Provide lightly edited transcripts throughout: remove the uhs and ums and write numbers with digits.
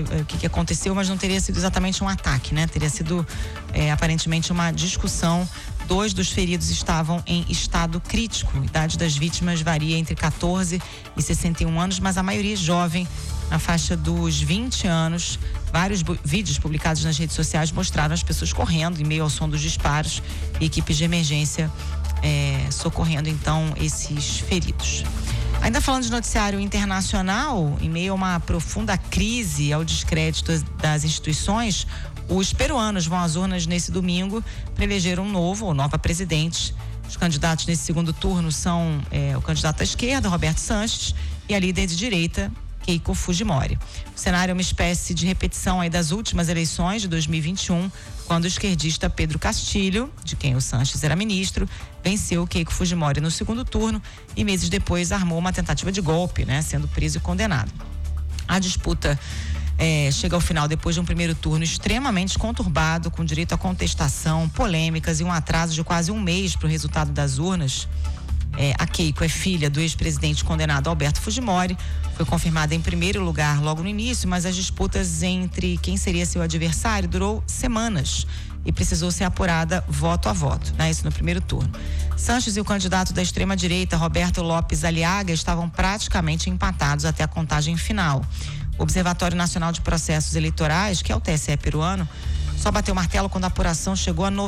o que aconteceu, mas não teria sido exatamente um ataque, né? Teria sido aparentemente uma discussão. 2 dos feridos estavam em estado crítico. A idade das vítimas varia entre 14 e 61 anos, mas a maioria jovem, na faixa dos 20 anos. Vários vídeos publicados nas redes sociais mostraram as pessoas correndo em meio ao som dos disparos e equipes de emergência socorrendo então esses feridos. Ainda falando de noticiário internacional, em meio a uma profunda crise ao descrédito das instituições, os peruanos vão às urnas nesse domingo para eleger um novo ou nova presidente. Os candidatos nesse segundo turno são o candidato à esquerda, Roberto Sanches, e a líder de direita, Keiko Fujimori. O cenário é uma espécie de repetição aí das últimas eleições de 2021, quando o esquerdista Pedro Castilho, de quem o Sanches era ministro, venceu Keiko Fujimori no segundo turno e meses depois armou uma tentativa de golpe, né, sendo preso e condenado. A disputa chega ao final depois de um primeiro turno extremamente conturbado, com direito à contestação, polêmicas e um atraso de quase um mês para o resultado das urnas. A Keiko é filha do ex-presidente condenado Alberto Fujimori, foi confirmada em primeiro lugar logo no início, mas as disputas entre quem seria seu adversário durou semanas e precisou ser apurada voto a voto, né? Isso no primeiro turno. Sanches e o candidato da extrema-direita, Roberto Lopes Aliaga, estavam praticamente empatados até a contagem final. O Observatório Nacional de Processos Eleitorais, que é o TSE peruano, só bateu o martelo quando a apuração chegou a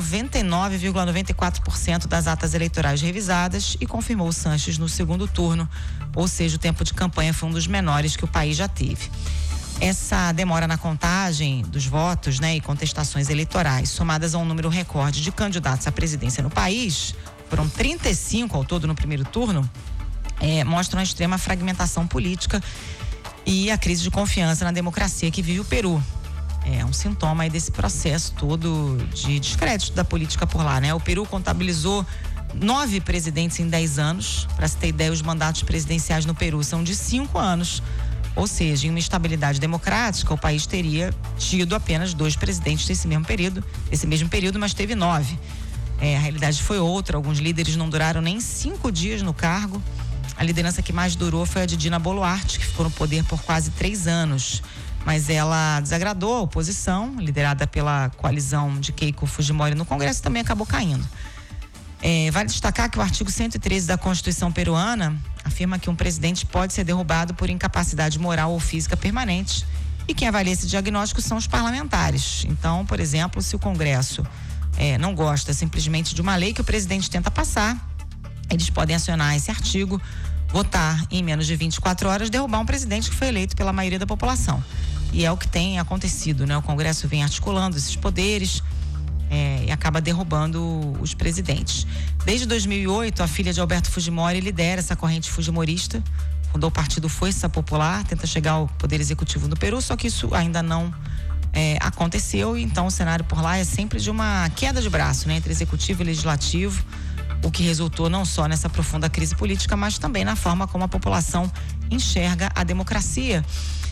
99,94% das atas eleitorais revisadas e confirmou o Sanches no segundo turno, ou seja, o tempo de campanha foi um dos menores que o país já teve. Essa demora na contagem dos votos, né, e contestações eleitorais, somadas a um número recorde de candidatos à presidência no país, foram 35 ao todo no primeiro turno, mostram a extrema fragmentação política e a crise de confiança na democracia que vive o Peru. É um sintoma aí desse processo todo de descrédito da política por lá, né? O Peru contabilizou 9 presidentes em 10 anos. Para se ter ideia, os mandatos presidenciais no Peru são de 5 anos. Ou seja, em uma estabilidade democrática, o país teria tido apenas 2 presidentes nesse mesmo período, mas teve 9. A realidade foi outra. Alguns líderes não duraram nem 5 dias no cargo. A liderança que mais durou foi a de Dina Boluarte, que ficou no poder por quase 3 anos. Mas ela desagradou a oposição, liderada pela coalizão de Keiko Fujimori no Congresso, também acabou caindo. Vale destacar que o artigo 113 da Constituição peruana afirma que um presidente pode ser derrubado por incapacidade moral ou física permanente, e quem avalia esse diagnóstico são os parlamentares. Então, por exemplo, se o Congresso não gosta simplesmente de uma lei que o presidente tenta passar, eles podem acionar esse artigo, votar em menos de 24 horas, derrubar um presidente que foi eleito pela maioria da população. E é o que tem acontecido, né? O Congresso vem articulando esses poderes e acaba derrubando os presidentes. Desde 2008, a filha de Alberto Fujimori lidera essa corrente fujimorista, fundou o partido Força Popular, tenta chegar ao poder executivo no Peru, só que isso ainda não aconteceu, e então o cenário por lá é sempre de uma queda de braço, né, entre executivo e legislativo, o que resultou não só nessa profunda crise política, mas também na forma como a população enxerga a democracia.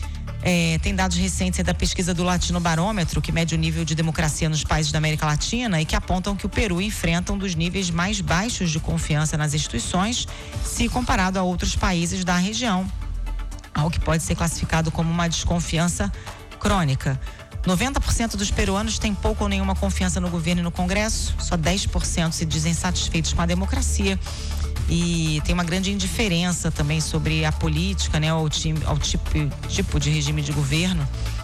Tem dados recentes da pesquisa do Latino Barômetro, que mede o nível de democracia nos países da América Latina, e que apontam que o Peru enfrenta um dos níveis mais baixos de confiança nas instituições, se comparado a outros países da região, algo que pode ser classificado como uma desconfiança crônica. 90% dos peruanos têm pouco ou nenhuma confiança no governo e no Congresso, só 10% se dizem satisfeitos com a democracia, e tem uma grande indiferença também sobre a política, né, ao tipo de regime de governo.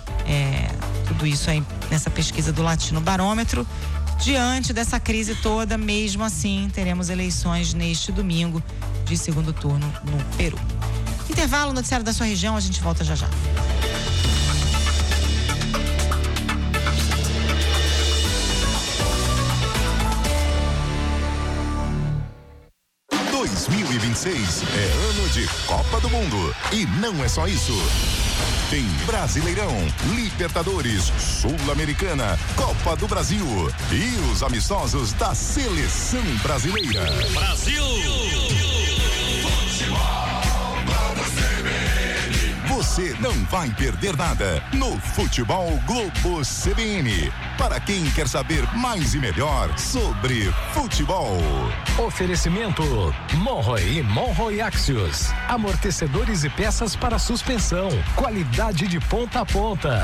Tudo isso aí nessa pesquisa do Latino Barômetro. Diante dessa crise toda, mesmo assim, teremos eleições neste domingo de segundo turno no Peru. Intervalo, noticiário da sua região, a gente volta já já. Em 2026 é ano de Copa do Mundo. E não é só isso. Tem Brasileirão, Libertadores, Sul-Americana, Copa do Brasil e os amistosos da Seleção Brasileira. Brasil! Você não vai perder nada no Futebol Globo CBN. Para quem quer saber mais e melhor sobre futebol. Oferecimento Monroe e Monroe Axios. Amortecedores e peças para suspensão. Qualidade de ponta a ponta.